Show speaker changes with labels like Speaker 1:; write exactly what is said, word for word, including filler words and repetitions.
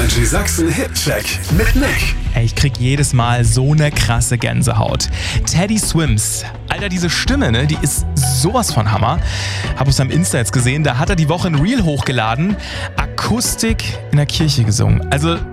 Speaker 1: Energy Sachsen Hit-Check mit Nick.
Speaker 2: Ey, ich krieg jedes Mal so eine krasse Gänsehaut. Teddy Swims. Alter, diese Stimme, ne, die ist sowas von Hammer. Hab auf seinem Insta jetzt gesehen, da hat er die Woche ein Reel hochgeladen. Akustik in der Kirche gesungen. Also